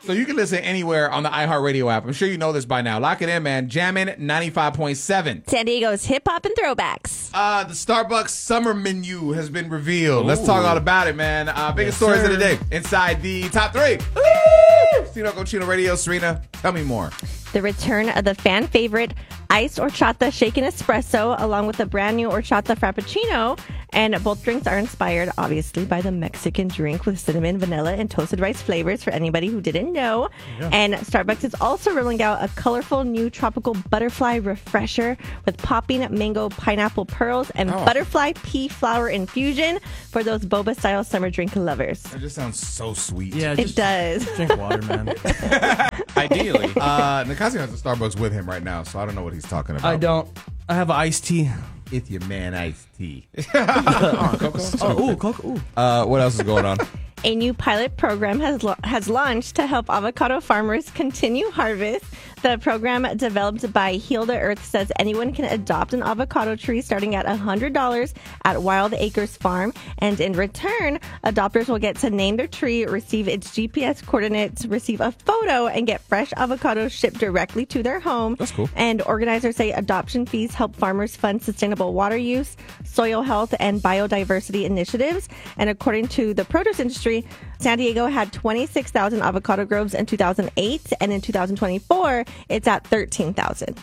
So you can listen anywhere on the iHeartRadio app. I'm sure you know this by now. Lock it in, man. Jammin' 95.7. San Diego's hip-hop and throwbacks. The Starbucks summer menu has been revealed. Let's talk all about it, man. Biggest stories of the day inside the top 3. Tino Cochino Radio. Serena, tell me more. The return of the fan favorite iced horchata shaken espresso, along with the brand new horchata frappuccino. And both drinks are inspired, obviously, by the Mexican drink with cinnamon, vanilla, and toasted rice flavors for anybody who didn't know. Yeah. And Starbucks is also rolling out a colorful new tropical butterfly refresher with popping mango pineapple pearls and butterfly pea flower infusion for those boba-style summer drink lovers. That just sounds so sweet. Yeah, it does. Drink water, man. Ideally. Nicasio has a Starbucks with him right now, so I don't know what he's talking about. I don't. I have an iced tea. It's your man iced tea. Coco. What else is going on? A new pilot program has launched to help avocado farmers continue harvest. The program developed by Heal the Earth says anyone can adopt an avocado tree starting at $100 at Wild Acres Farm. And in return, adopters will get to name their tree, receive its GPS coordinates, receive a photo, and get fresh avocados shipped directly to their home. That's cool. And organizers say adoption fees help farmers fund sustainable water use, soil health, and biodiversity initiatives. And according to the produce industry, San Diego had 26,000 avocado groves in 2008, and in 2024, it's at 13,000.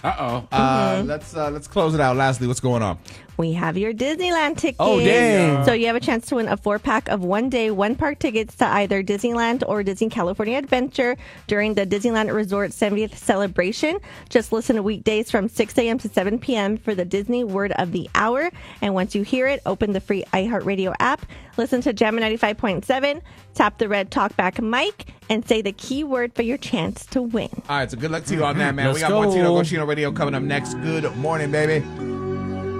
Let's close it out. Lastly, what's going on? We have your Disneyland tickets. Oh, dang. So you have a chance to win a 4-pack of one-day, one-park tickets to either Disneyland or Disney California Adventure during the Disneyland Resort 70th celebration. Just listen to weekdays from 6 a.m. to 7 p.m. for the Disney Word of the Hour. And once you hear it, open the free iHeartRadio app, listen to Jammin' 95.7, tap the red talkback mic, and say the key word for your chance to win. All right, so good luck to you on that, man. Let's We got go. more Tino Cochino Radio coming up next. Good morning, baby.